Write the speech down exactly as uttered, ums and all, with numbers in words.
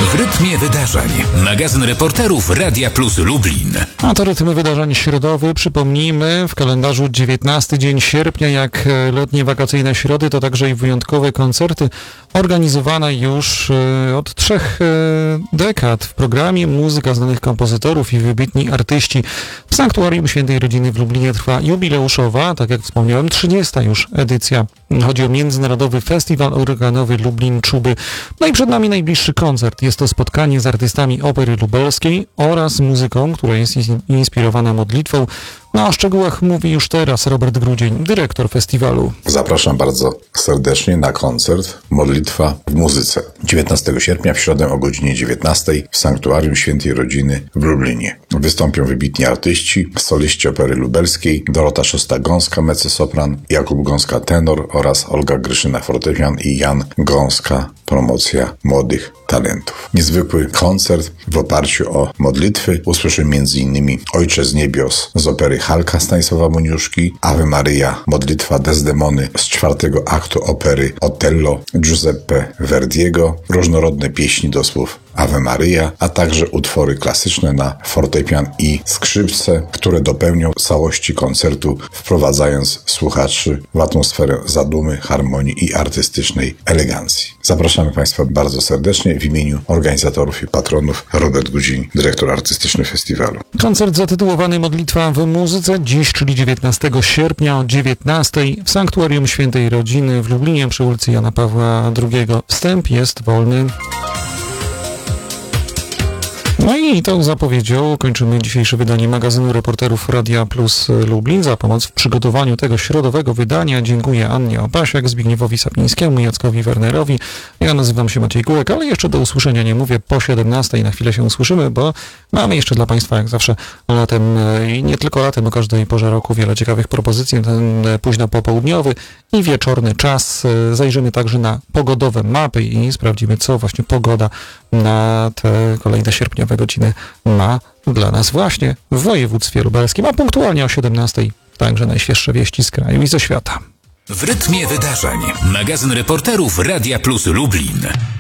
W rytmie wydarzeń. Magazyn reporterów Radia Plus Lublin. A to rytm wydarzeń środowy. Przypomnijmy, w kalendarzu dziewiętnasty dzień sierpnia, jak letnie wakacyjne środy, to także i wyjątkowe koncerty organizowane już od trzech dekad w programie. Muzyka znanych kompozytorów i wybitni artyści. W Sanktuarium Świętej Rodziny w Lublinie trwa jubileuszowa, tak jak wspomniałem, trzydziesta już edycja. Chodzi o Międzynarodowy Festiwal Organowy Lublin Czuby. No i przed nami najbliższy koncert. Jest to spotkanie z artystami opery lubelskiej oraz muzyką, która jest inspirowana modlitwą. No, o szczegółach mówi już teraz Robert Grudzień, dyrektor festiwalu. Zapraszam bardzo serdecznie na koncert Modlitwa w muzyce. dziewiętnastego sierpnia w środę o godzinie dziewiętnastej w Sanktuarium Świętej Rodziny w Lublinie. Wystąpią wybitni artyści, soliści opery lubelskiej, Dorota Szosta-Gąska, mezzosopran, Jakub Gąska, tenor oraz Olga Gryszyna, fortepian i Jan Gąska, promocja młodych talentów. Niezwykły koncert w oparciu o modlitwy usłyszymy między innymi Ojcze z niebios z opery Halka Stanisława Moniuszki, Ave Maria, modlitwa Desdemony z czwartego aktu opery Otello Giuseppe Verdiego, różnorodne pieśni do słów Ave Maria, a także utwory klasyczne na fortepian i skrzypce, które dopełnią całości koncertu, wprowadzając słuchaczy w atmosferę zadumy, harmonii i artystycznej elegancji. Zapraszamy Państwa bardzo serdecznie w imieniu organizatorów i patronów Robert Grudzień, dyrektor artystyczny festiwalu. Koncert zatytułowany Modlitwa w muzyce dziś, czyli dziewiętnastego sierpnia o dziewiętnastej w Sanktuarium Świętej Rodziny w Lublinie przy ulicy Jana Pawła drugiego. Wstęp jest wolny. No i tą zapowiedzią kończymy dzisiejsze wydanie magazynu reporterów Radia Plus Lublin. Za pomoc w przygotowaniu tego środowego wydania dziękuję Annie Opasiak, Zbigniewowi Sapińskiemu, Jackowi Wernerowi. Ja nazywam się Maciej Kułek, ale jeszcze do usłyszenia nie mówię, po siedemnastej na chwilę się usłyszymy, bo mamy jeszcze dla Państwa jak zawsze latem i nie tylko latem, o każdej porze roku wiele ciekawych propozycji. Ten późno popołudniowy i wieczorny czas. Zajrzymy także na pogodowe mapy i sprawdzimy, co właśnie pogoda na te kolejne sierpniowe godziny ma dla nas właśnie w województwie lubelskim, a punktualnie o siedemnastej także najświeższe wieści z kraju i ze świata. W rytmie wydarzeń. Magazyn reporterów Radia Plus Lublin.